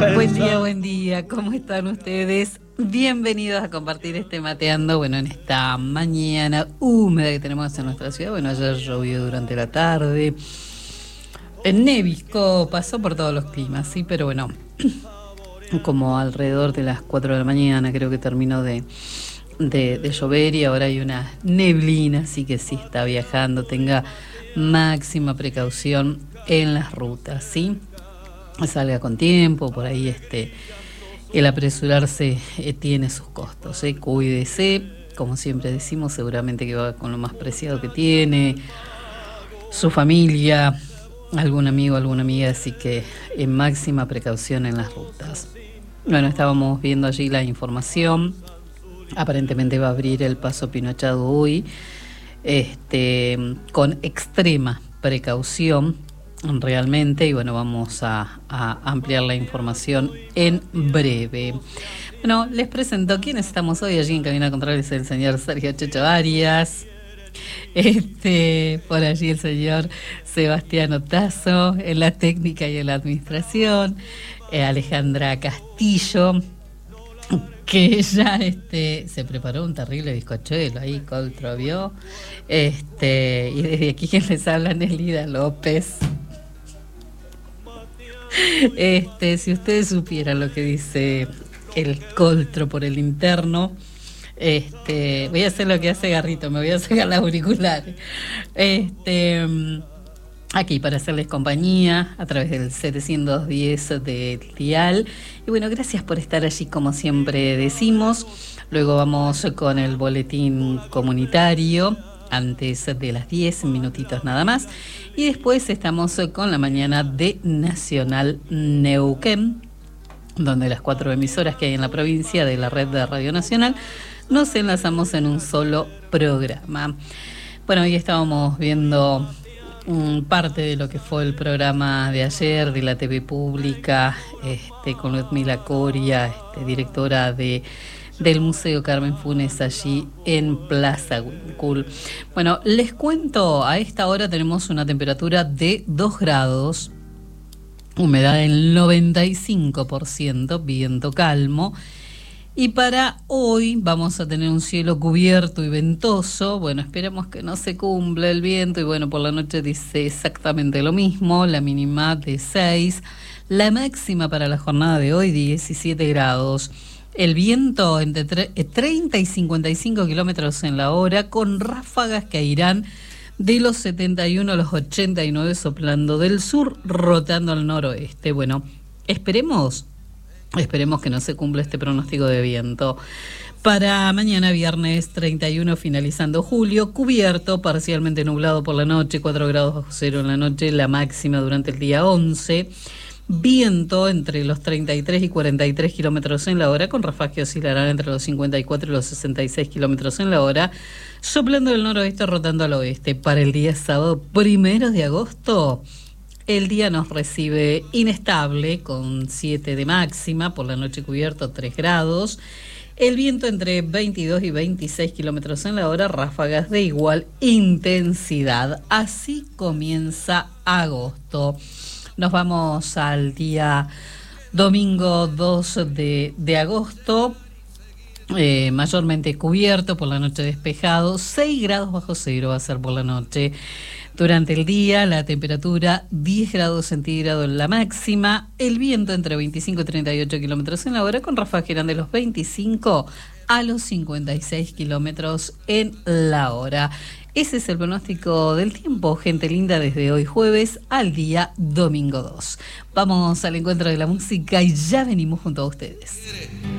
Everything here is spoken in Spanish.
Buen día, ¿cómo están ustedes? Bienvenidos a compartir este mateando, bueno, en esta mañana húmeda que tenemos en nuestra ciudad. Bueno, ayer llovió durante la tarde, neviscó, pasó por todos los climas, sí, pero bueno, como alrededor de las 4 de la mañana creo que terminó de llover y ahora hay una neblina, así que sí está viajando, tenga máxima precaución en las rutas, ¿sí? Salga con tiempo, por ahí el apresurarse tiene sus costos, cuídese, como siempre decimos, seguramente que va con lo más preciado que tiene, su familia, algún amigo, alguna amiga, así que en máxima precaución en las rutas. Bueno, estábamos viendo allí la información, aparentemente va a abrir el paso Pinochado hoy, con extrema precaución, realmente, y bueno, vamos a ampliar la información en breve. Bueno, les presento quiénes estamos hoy allí en Cabina Controles, el señor Sergio Checho Arias, por allí el señor Sebastián Otazo en la técnica y en la administración, Alejandra Castillo, que ella se preparó un terrible bizcochuelo ahí, Coltro vio, y desde aquí quien les habla, Nelida López. Si ustedes supieran lo que dice el Coltro por el interno, voy a hacer lo que hace Garrito, me voy a sacar los auriculares. Aquí para hacerles compañía a través del 710 del dial. Y bueno, gracias por estar allí como siempre decimos. Luego vamos con el boletín comunitario antes de las 10, minutitos nada más. Y después estamos con la mañana de Nacional Neuquén, donde las 4 emisoras que hay en la provincia de la red de Radio Nacional nos enlazamos en un solo programa. Bueno, hoy estábamos viendo parte de lo que fue el programa de ayer de la TV pública, con Ludmila Coria, directora del Museo Carmen Funes allí en Plaza Huincul. Bueno, les cuento, a esta hora tenemos una temperatura de 2 grados, humedad del 95%, viento calmo. Y para hoy vamos a tener un cielo cubierto y ventoso. Bueno, esperemos que no se cumpla el viento. Y bueno, por la noche dice exactamente lo mismo. La mínima de 6. La máxima para la jornada de hoy, 17 grados. El viento entre 30 y 55 kilómetros en la hora, con ráfagas que irán de los 71 a los 89, soplando del sur, rotando al noroeste. Bueno, esperemos que no se cumpla este pronóstico de viento. Para mañana viernes 31, finalizando julio, cubierto, parcialmente nublado por la noche, 4 grados bajo cero en la noche, la máxima durante el día 11. Viento entre los 33 y 43 kilómetros en la hora, con ráfagas que oscilarán entre los 54 y los 66 kilómetros en la hora, soplando del noroeste, rotando al oeste. Para el día sábado 1 de agosto, el día nos recibe inestable, con 7 de máxima, por la noche cubierto 3 grados. El viento entre 22 y 26 kilómetros en la hora, ráfagas de igual intensidad. Así comienza agosto. Nos vamos al día domingo 2 de agosto, mayormente cubierto, por la noche despejado, 6 grados bajo cero va a ser por la noche. Durante el día la temperatura 10 grados centígrados en la máxima, el viento entre 25 y 38 kilómetros en la hora, con ráfagas que irán de los 25 a los 56 kilómetros en la hora. Ese es el pronóstico del tiempo, gente linda, desde hoy jueves al día domingo 2. Vamos al encuentro de la música y ya venimos junto a ustedes.